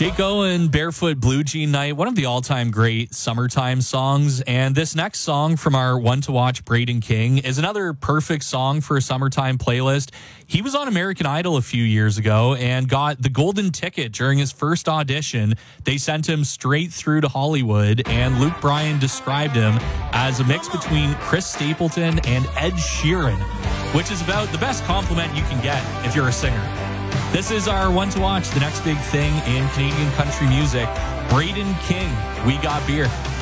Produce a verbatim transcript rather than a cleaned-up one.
Jake Owen, Barefoot Blue Jean Night, one of the all-time great summertime songs. And this next song from our One to Watch, Braden King, is another perfect song for a summertime playlist. He was on American Idol a few years ago and got the golden ticket during his first audition. They sent him straight through to Hollywood, and Luke Bryan described him as a mix between Chris Stapleton and Ed Sheeran, which is about the best compliment you can get if you're a singer. This is our One to Watch, the next big thing in Canadian country music. Braden King, We Got Beer.